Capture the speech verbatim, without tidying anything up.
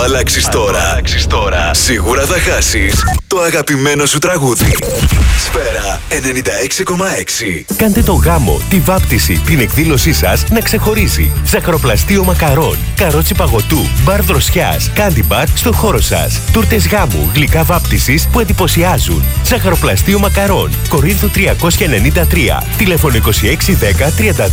αλλάξεις τώρα, τώρα, σίγουρα θα χάσεις το αγαπημένο σου τραγούδι. Σφαίρα ενενήντα έξι κόμμα έξι. Κάντε το γάμο, τη βάπτιση, την εκδήλωσή σας να ξεχωρίζει. Ζαχαροπλαστείο μακαρών, καρότσι παγωτού, μπαρ δροσιάς, κάντι μπαρ στο χώρο σας. Τούρτες γάμου, γλυκά βάπτισης που εντυπωσιάζουν. Ζαχαροπλαστείο μακαρών, Κορίνθου τριακόσια ενενήντα τρία. Τηλέφωνο είκοσι έξι δέκα τριάντα